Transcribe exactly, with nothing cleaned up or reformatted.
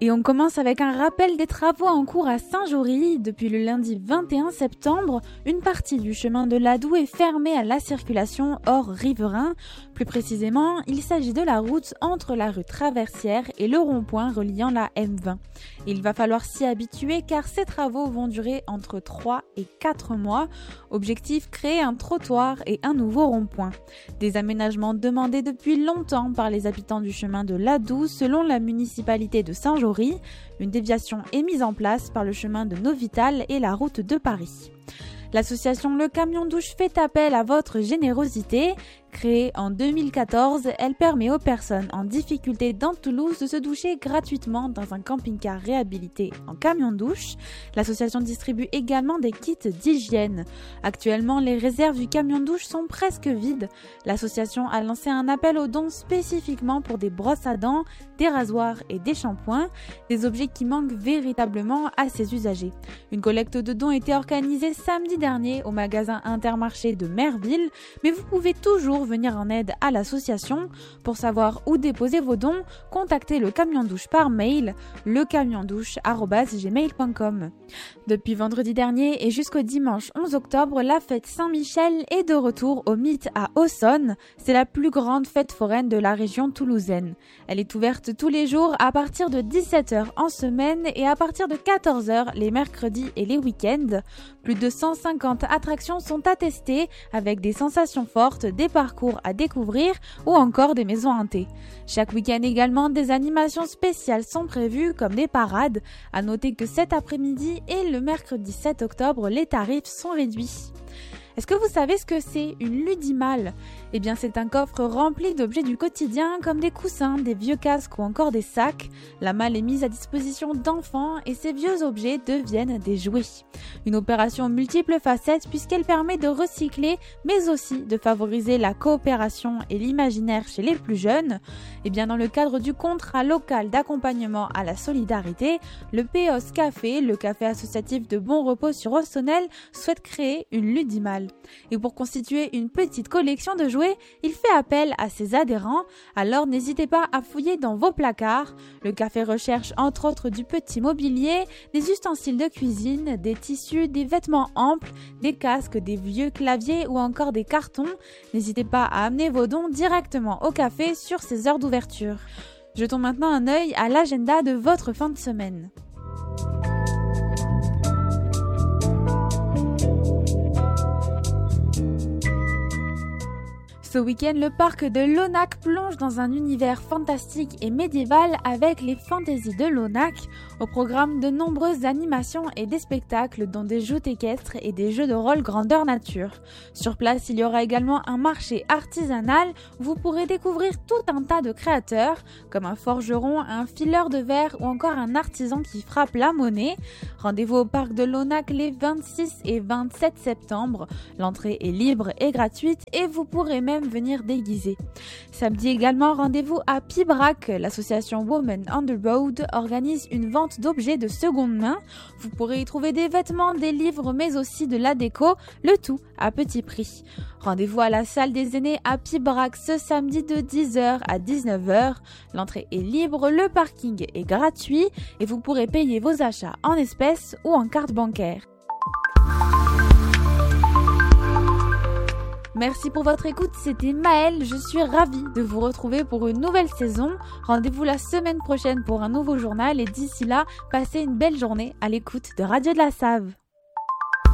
Et on commence avec un rappel des travaux en cours à Saint-Jory. Depuis le lundi vingt et un septembre, une partie du chemin de l'Adoux est fermée à la circulation hors riverain. Plus précisément, il s'agit de la route entre la rue Traversière et le rond-point reliant la M vingt. Il va falloir s'y habituer car ces travaux vont durer entre trois et quatre mois. Objectif, créer un trottoir et un nouveau rond-point. Des aménagements demandés depuis longtemps par les habitants du chemin de l'Adoux selon la municipalité de Saint-Jory. Une déviation est mise en place par le chemin de Novital et la route de Paris. L'association Le Camion Douche fait appel à votre générosité. Créée en deux mille quatorze, elle permet aux personnes en difficulté dans Toulouse de se doucher gratuitement dans un camping-car réhabilité en camion douche. L'association distribue également des kits d'hygiène. Actuellement, les réserves du camion douche sont presque vides. L'association a lancé un appel aux dons spécifiquement pour des brosses à dents, des rasoirs et des shampoings, des objets qui manquent véritablement à ses usagers. Une collecte de dons était organisée samedi dernier au magasin Intermarché de Merville, mais vous pouvez toujours venir en aide à l'association. Pour savoir où déposer vos dons, contactez le camion douche par mail lecamiondouche arobase gmail point com. Depuis vendredi dernier et jusqu'au dimanche onze octobre, la fête Saint-Michel est de retour au Mythe à Aussonne. C'est la plus grande fête foraine de la région toulousaine. Elle est ouverte tous les jours à partir de dix-sept heures en semaine et à partir de quatorze heures les mercredis et les week-ends. Plus de cent cinquante attractions sont attestées avec des sensations fortes, des parcours à découvrir ou encore des maisons hantées. Chaque week-end également, des animations spéciales sont prévues comme des parades. À noter que cet après-midi et le mercredi sept octobre, les tarifs sont réduits. Est-ce que vous savez ce que c'est une ludimale ? Eh bien, c'est un coffre rempli d'objets du quotidien comme des coussins, des vieux casques ou encore des sacs. La malle est mise à disposition d'enfants et ces vieux objets deviennent des jouets. Une opération aux multiples facettes puisqu'elle permet de recycler mais aussi de favoriser la coopération et l'imaginaire chez les plus jeunes. Eh bien, dans le cadre du contrat local d'accompagnement à la solidarité, le P O S Café, le café associatif de Bon Repos sur Ossonel, souhaite créer une ludimale. Et pour constituer une petite collection de jouets, il fait appel à ses adhérents, alors n'hésitez pas à fouiller dans vos placards. Le café recherche entre autres du petit mobilier, des ustensiles de cuisine, des tissus, des vêtements amples, des casques, des vieux claviers ou encore des cartons. N'hésitez pas à amener vos dons directement au café sur ses heures d'ouverture. Jetons maintenant un œil à l'agenda de votre fin de semaine. Ce week-end, le parc de l'Onac plonge dans un univers fantastique et médiéval avec les fantaisies de l'Onac. Au programme, de nombreuses animations et des spectacles dont des joutes équestres et des jeux de rôle grandeur nature. Sur place, il y aura également un marché artisanal où vous pourrez découvrir tout un tas de créateurs comme un forgeron, un fileur de verre ou encore un artisan qui frappe la monnaie. Rendez-vous au parc de l'Onac les vingt-six et vingt-sept septembre. L'entrée est libre et gratuite et vous pourrez même venir déguiser. Samedi également, rendez-vous à Pibrac. L'association Women on the Road organise une vente d'objets de seconde main. Vous pourrez y trouver des vêtements, des livres, mais aussi de la déco, le tout à petit prix. Rendez-vous à la salle des aînés à Pibrac ce samedi de dix heures à dix-neuf heures. L'entrée est libre, le parking est gratuit et vous pourrez payer vos achats en espèces ou en carte bancaire. Merci pour votre écoute, c'était Maëlle, je suis ravie de vous retrouver pour une nouvelle saison. Rendez-vous la semaine prochaine pour un nouveau journal et d'ici là, passez une belle journée à l'écoute de Radio de la Save.